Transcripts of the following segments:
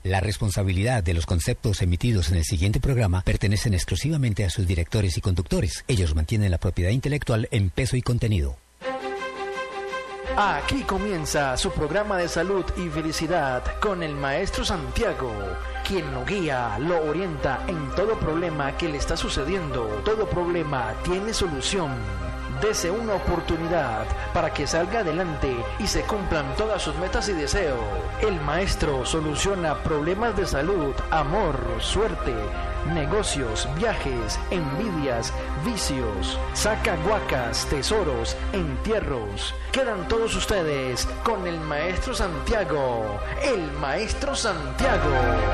La responsabilidad de los conceptos emitidos en el siguiente programa pertenecen exclusivamente a sus directores y conductores. Ellos mantienen la propiedad intelectual en peso y contenido. Aquí comienza su programa de salud y felicidad con el maestro Santiago, quien lo guía, lo orienta en todo problema que le está sucediendo. Todo problema tiene solución. Dese una oportunidad para que salga adelante y se cumplan todas sus metas y deseos. El maestro soluciona problemas de salud, amor, suerte, negocios, viajes, envidias, vicios, saca guacas, tesoros, entierros. Quedan todos ustedes con el maestro Santiago. El maestro Santiago.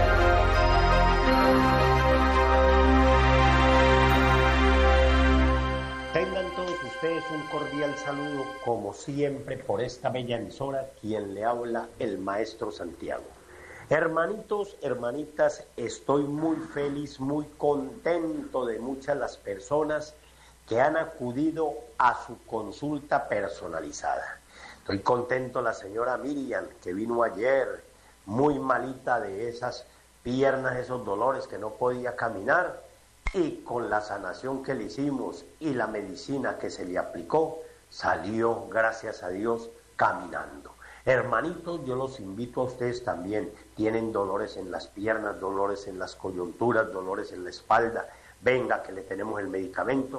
Tengan todos ustedes un cordial saludo, como siempre, por esta bella emisora, quien le habla, el maestro Santiago. Hermanitos, hermanitas, estoy muy feliz, muy contento de muchas las personas que han acudido a su consulta personalizada. Estoy contento la señora Miriam, que vino ayer muy malita de esas piernas, esos dolores que no podía caminar, y con la sanación que le hicimos y la medicina que se le aplicó, salió, gracias a Dios, caminando. Hermanitos, yo los invito a ustedes también. Tienen dolores en las piernas, dolores en las coyunturas, dolores en la espalda. Venga, que le tenemos el medicamento.